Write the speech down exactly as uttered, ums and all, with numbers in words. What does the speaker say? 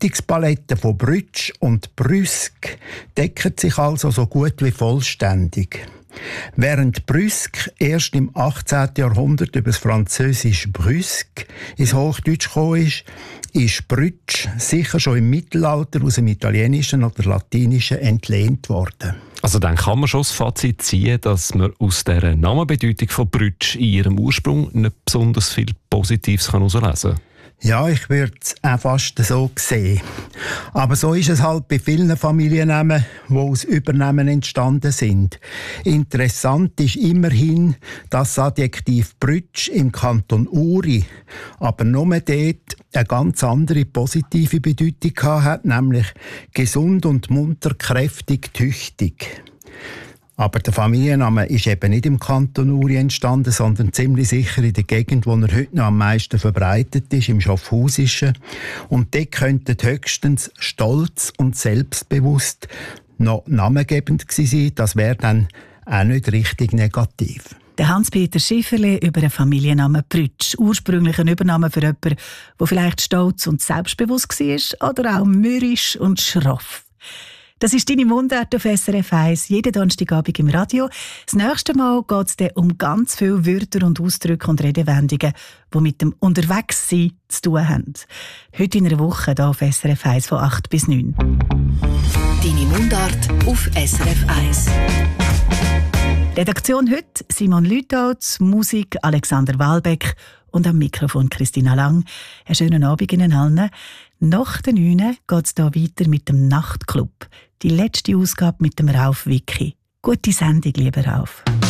Bedeutungspalette von Brütsch und Brüsk deckt sich also so gut wie vollständig. Während Brüsk erst im achtzehnten Jahrhundert über das französische Brüsk ins Hochdeutsch gekommen ist, ist Brütsch sicher schon im Mittelalter aus dem Italienischen oder Latinischen entlehnt worden. Also dann kann man schon das Fazit ziehen, dass man aus dieser Namenbedeutung von Brütsch in ihrem Ursprung nicht besonders viel Positives herauslesen kann. Ja, ich würde es auch fast so sehen. Aber so ist es halt bei vielen Familiennamen, die aus Übernamen entstanden sind. Interessant ist immerhin, dass das Adjektiv Brütsch im Kanton Uri aber nur dort eine ganz andere positive Bedeutung hat, nämlich gesund und munter, kräftig, tüchtig. Aber der Familienname ist eben nicht im Kanton Uri entstanden, sondern ziemlich sicher in der Gegend, wo er heute noch am meisten verbreitet ist, im Schaffhausischen. Und dort könnten höchstens stolz und selbstbewusst noch namengebend gewesen sein. Das wäre dann auch nicht richtig negativ. Der Hans-Peter Schifferle über den Familiennamen Brütsch. Ursprünglich ein Übername für jemanden, der vielleicht stolz und selbstbewusst war oder auch mürrisch und schroff. Das ist deine Mundart auf S R F eins, jeden Donnerstagabend im Radio. Das nächste Mal geht es um ganz viele Wörter und Ausdrücke und Redewendungen, die mit dem Unterwegssein zu tun haben. Heute in einer Woche hier auf S R F eins von acht bis neun. Deine Mundart auf S R F eins. Redaktion heute Simon Lütholz, Musik Alexander Wahlbeck und am Mikrofon Christina Lang. Einen schönen Abend Ihnen allen. Nach den neun geht es hier weiter mit dem Nachtclub. Die letzte Ausgabe mit dem Rauf Wicki. Gute Sendung, lieber Rauf.